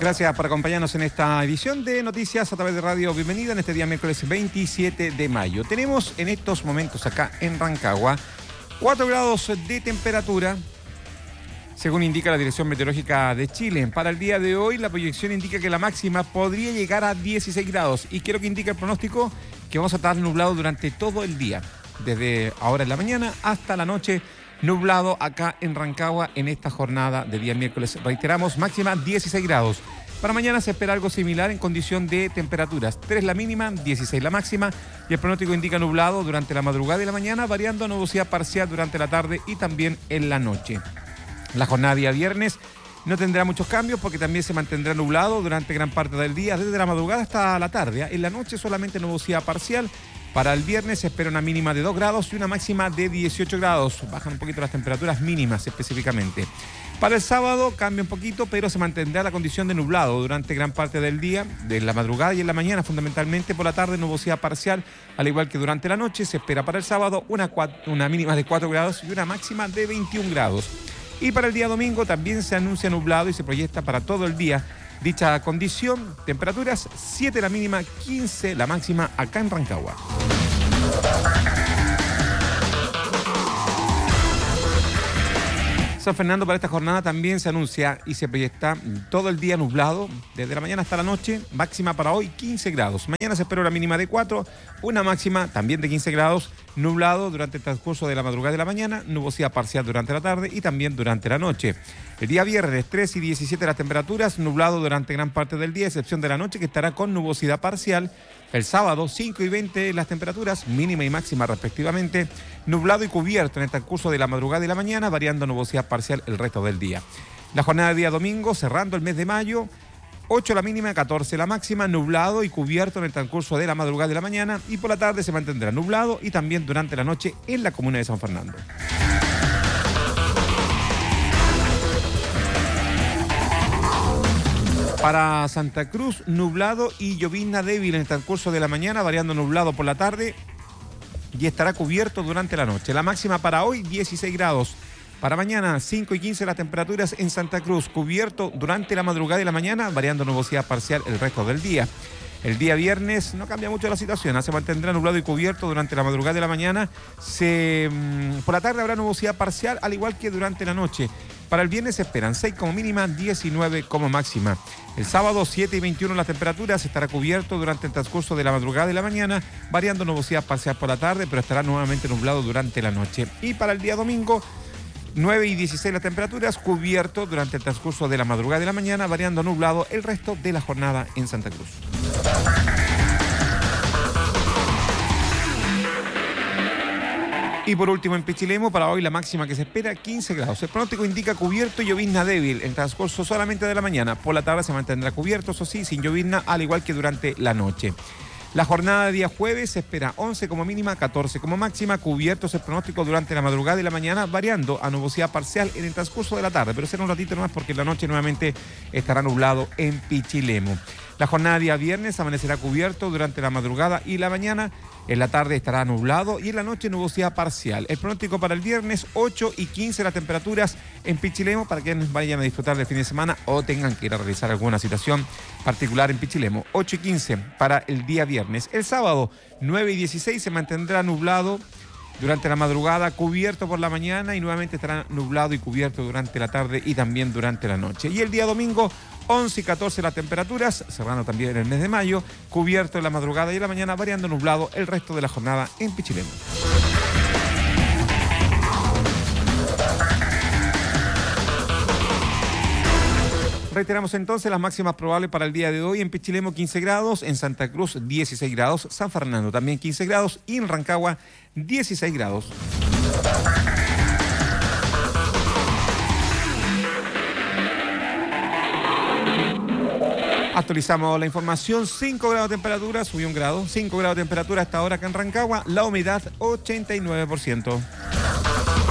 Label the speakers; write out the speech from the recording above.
Speaker 1: Gracias por acompañarnos en esta edición de Noticias a través de Radio Bienvenida en este día miércoles 27 de mayo. Tenemos en estos momentos acá en Rancagua 4 grados de temperatura, según indica la Dirección Meteorológica de Chile. Para el día de hoy la proyección indica que la máxima podría llegar a 16 grados. ¿Y qué es lo que indica el pronóstico? Que vamos a estar nublados durante todo el día, desde ahora en la mañana hasta la noche. Nublado acá en Rancagua en esta jornada de día miércoles. Reiteramos, máxima 16 grados. Para mañana se espera algo similar en condición de temperaturas. 3 la mínima, 16 la máxima. Y el pronóstico indica nublado durante la madrugada y la mañana, variando a nubosidad parcial durante la tarde y también en la noche. La jornada día viernes no tendrá muchos cambios porque también se mantendrá nublado durante gran parte del día, desde la madrugada hasta la tarde. En la noche solamente nubosidad parcial. Para el viernes se espera una mínima de 2 grados y una máxima de 18 grados. Bajan un poquito las temperaturas mínimas específicamente. Para el sábado cambia un poquito, pero se mantendrá la condición de nublado durante gran parte del día, de la madrugada y en la mañana fundamentalmente. Por la tarde nubosidad parcial, al igual que durante la noche. Se espera para el sábado una mínima de 4 grados y una máxima de 21 grados. Y para el día domingo también se anuncia nublado y se proyecta para todo el día dicha condición. Temperaturas 7 la mínima, 15 la máxima acá en Rancagua. San Fernando para esta jornada también se anuncia y se proyecta todo el día nublado, desde la mañana hasta la noche. Máxima para hoy 15 grados. Mañana se espera una mínima de 4, una máxima también de 15 grados. Nublado durante el transcurso de la madrugada y la mañana, nubosidad parcial durante la tarde y también durante la noche. El día viernes 3 y 17 las temperaturas, nublado durante gran parte del día, excepción de la noche que estará con nubosidad parcial. El sábado 5 y 20 las temperaturas, mínima y máxima respectivamente, nublado y cubierto en el transcurso de la madrugada y la mañana, variando nubosidad parcial el resto del día. La jornada de día domingo, cerrando el mes de mayo, 8 la mínima, 14 la máxima, nublado y cubierto en el transcurso de la madrugada y la mañana, y por la tarde se mantendrá nublado y también durante la noche en la comuna de San Fernando. Para Santa Cruz, nublado y llovizna débil en el transcurso de la mañana, variando nublado por la tarde y estará cubierto durante la noche. La máxima para hoy, 16 grados. Para mañana, 5 y 15 las temperaturas en Santa Cruz, cubierto durante la madrugada y la mañana, variando nubosidad parcial el resto del día. El día viernes no cambia mucho la situación, se mantendrá nublado y cubierto durante la madrugada y la mañana. Por la tarde habrá nubosidad parcial, al igual que durante la noche. Para el viernes se esperan 6 como mínima, 19 como máxima. El sábado 7 y 21 las temperaturas, estará cubierto durante el transcurso de la madrugada y la mañana, variando nubosidad parcial por la tarde, pero estará nuevamente nublado durante la noche. Y para el día domingo, 9 y 16 las temperaturas, cubierto durante el transcurso de la madrugada y la mañana, variando nublado el resto de la jornada en Santa Cruz. Y por último en Pichilemu, para hoy la máxima que se espera 15 grados. El pronóstico indica cubierto y llovizna débil en transcurso solamente de la mañana. Por la tarde se mantendrá cubierto, eso sí, sin llovizna, al igual que durante la noche. La jornada de día jueves se espera 11 como mínima, 14 como máxima, cubiertos el pronóstico durante la madrugada y la mañana, variando a nubosidad parcial en el transcurso de la tarde, pero será un ratito nomás porque en la noche nuevamente estará nublado en Pichilemu. La jornada de día viernes amanecerá cubierto durante la madrugada y la mañana, en la tarde estará nublado y en la noche nubosidad parcial. El pronóstico para el viernes, 8 y 15 las temperaturas en Pichilemu para quienes vayan a disfrutar del fin de semana o tengan que ir a realizar alguna situación particular en Pichilemu. 8 y 15 para el día viernes. El sábado, 9 y 16 se mantendrá nublado durante la madrugada, cubierto por la mañana y nuevamente estará nublado y cubierto durante la tarde y también durante la noche. Y el día domingo, 11 y 14 las temperaturas, cerrando también en el mes de mayo, cubierto en la madrugada y en la mañana, variando nublado el resto de la jornada en Pichilemu. Reiteramos entonces las máximas probables para el día de hoy. En Pichilemu 15 grados, en Santa Cruz 16 grados, San Fernando también 15 grados y en Rancagua 16 grados. Actualizamos la información, 5 grados de temperatura, subió 1 grado, 5 grados de temperatura hasta ahora acá en Rancagua, la humedad 89%.